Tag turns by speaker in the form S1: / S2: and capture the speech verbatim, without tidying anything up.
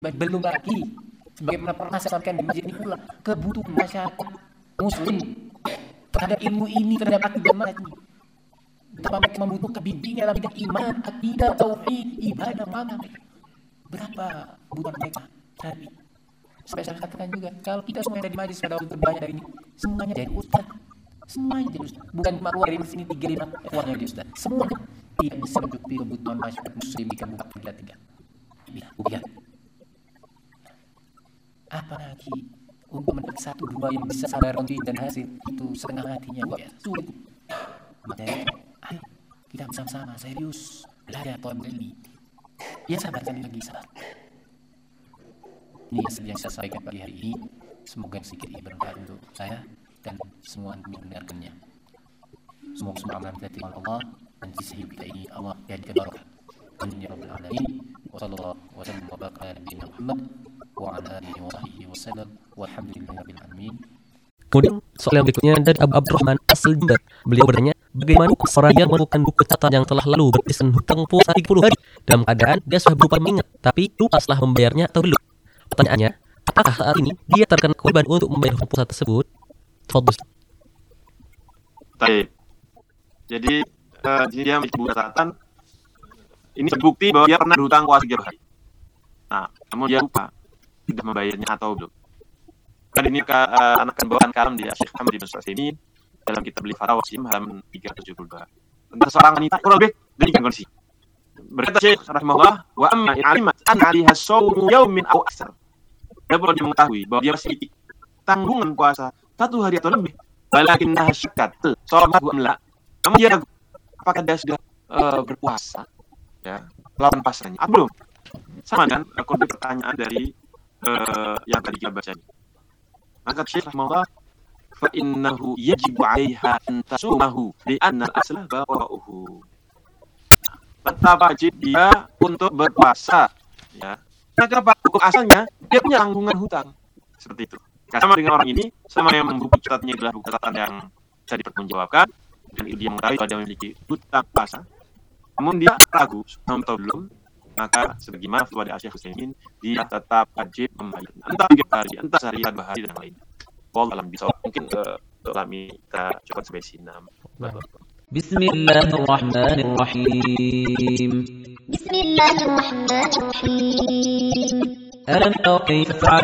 S1: Belum lagi, sebagaimana pernah saya sampaikan di masjid ini pula, kebutuhan masyarakat muslim terhadap ilmu ini, terhadap akidah ini. Betapa mereka membutuhkan bimbingan dalam bidang iman, akidah, tauhid, ibadah, mana berapa kebutuhan mereka cari. Sampai saya katakan juga, kalau kita semua yang ada di majlis pada waktu terbanyak dari ini, semuanya jadi ustaz. Semuanya jadi ustaz. Bukan cuma keluar dari sini tiga lima keluarnya jadi ustaz. Semuanya tidak bisa mencukupi kebutuhan masyarakat muslim di kampung kita tiga. Bila ujian. Apalagi untuk mendapat satu dua yang bisa sadar konti dan hasil itu setengah hatinya luar biasa sulit. Makanya, ayo kita bersama-sama serius belajar tolong ilmi. Ya sabar sekali lagi sabar. Ini yang saya sampaikan pagi hari ini. Semoga sedikit bermanfaat untuk saya dan semua yang mendengarkannya. Semoga semua amalan kita diterima Allah dan sisi kita ini Allah jadikan barokah. Amin ya rabbal alamin. Wa sallallahu wa sallam wa baraka ala nabiyina Muhammad wa ala alihi wa sahbihi wasallam walhamdulillahi rabbil alamin.
S2: Kemudian soal yang berikutnya dari Abu Abdurrahman Asal Jember. Beliau bertanya, bagaimana seorang yang menemukan buku catatan yang telah lalu berisikan hutang puasa tiga puluh hari dalam keadaan dia sudah berupa mengingat tapi lupa setelah membayarnya atau belum? Pertanyaannya, apakah saat ini dia terkena kewajiban untuk membayar hutang puasa tersebut? Fokus.
S3: Baik. Jadi uh, dia memiliki buku catatan. Ini terbukti bahwa dia pernah berhutang puasa tiga puluh hari. Nah, namun dia lupa sudah membayarnya atau belum. Kan ini uh, anak akan bawakan kalam di Syekh Muhammad bin Sulaiman dalam kitab Al-Fatawa halaman tiga ratus tujuh puluh dua. Tentang seorang wanita kurang lebih demikian kondisi. Berkata Syekh rahimahullah, wa amma in 'alimat an 'alaiha shawmu yawmin aw aktsar. Dia perlu dia mengetahui bahwa dia masih tanggungan puasa satu hari atau lebih. Walakinnaha syakkat, shamat wa amla. Namun dia ragu apakah dia sudah uh, berpuasa ya, lawan pasrahnya atau belum. Sama dengan kode pertanyaan dari uh, yang tadi kita baca ini. Maka Syekh rahimahullah, fa innahu yajibu 'alaiha an tasumahu li anna al-asla baqa'uhu. Tetap wajib dia untuk berpuasa ya. Nah, kenapa? Hukum asalnya dia punya tanggungan hutang. Seperti itu. Nah, sama dengan orang ini, sama yang buku catatannya adalah buku catatan yang bisa dipertanggungjawabkan dan dia mengetahui bahwa dia memiliki hutang puasa. Namun dia ragu atau belum, maka sebagaimana fatwa dari Syekh Utsaimin, dia tetap wajib membayar entah tiga hari, entah sehari, dua hari dan lain. Wallahu a'lam bishawab. Mungkin uh, kami kita cukup sampai sini.
S4: Bismillahirrahmanirrahim. Bismillahirrahmanirrahim. Alam tara kayfa